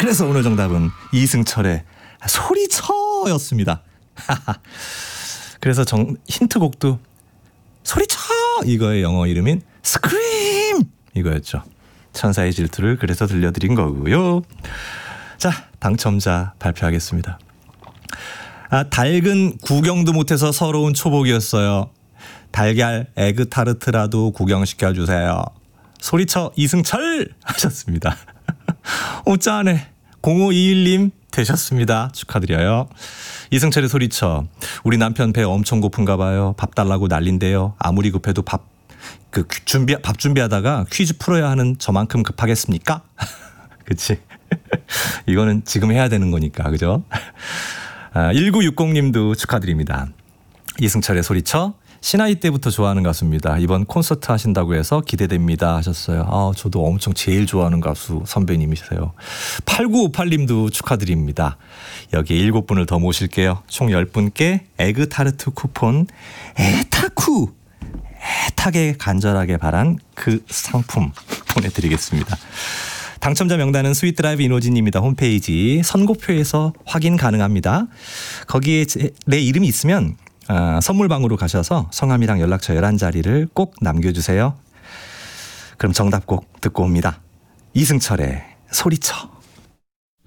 그래서 오늘 정답은 이승철의 소리쳐였습니다. 그래서 힌트곡도 소리쳐 이거의 영어 이름인 스크림 이거였죠. 천사의 질투를 그래서 들려드린 거고요. 자, 당첨자 발표하겠습니다. 닭은 구경도 못해서 서러운 초복이었어요. 달걀 에그타르트라도 구경시켜주세요. 소리쳐 이승철 하셨습니다. 짠해. 0521님 되셨습니다. 축하드려요. 이승철의 소리쳐. 우리 남편 배 엄청 고픈가 봐요. 밥 달라고 난린데요. 아무리 급해도 밥 준비하다가 퀴즈 풀어야 하는 저만큼 급하겠습니까? 그치? 이거는 지금 해야 되는 거니까, 그죠? 1960님도 축하드립니다. 이승철의 소리쳐. 신아이 때부터 좋아하는 가수입니다. 이번 콘서트 하신다고 해서 기대됩니다 하셨어요. 저도 엄청 제일 좋아하는 가수 선배님이세요. 8958님도 축하드립니다. 여기에 7분을 더 모실게요. 총 10분께 에그타르트 쿠폰 애타게 간절하게 바란 그 상품 보내드리겠습니다. 당첨자 명단은 스윗드라이브 이노진입니다. 홈페이지 선고표에서 확인 가능합니다. 거기에 내 이름이 있으면 선물방으로 가셔서 성함이랑 연락처 11자리를 꼭 남겨주세요. 그럼 정답 꼭 듣고 옵니다. 이승철의 소리쳐.